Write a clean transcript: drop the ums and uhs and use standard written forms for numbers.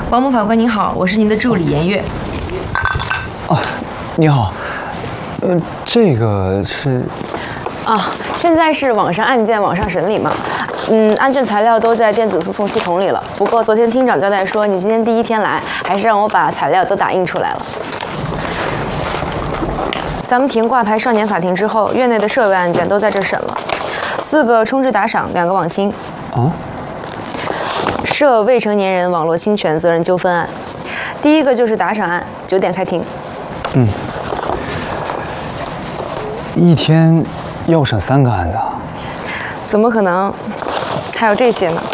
王某法官您好，我是您的助理严月。 啊，你好，这个是…… 啊，现在是网上案件网上审理嘛？案卷材料都在电子诉讼系统里了。不过昨天厅长交代说你今天第一天来，还是让我把材料都打印出来了。咱们庭挂牌少年法庭之后，院内的涉外案件都在这审了，4个充值打赏，2个网侵。 啊？ 涉未成年人网络侵权责任纠纷案。第一个就是打赏案，9点开庭。 一天要审3个案子？ 怎么可能？还有这些呢？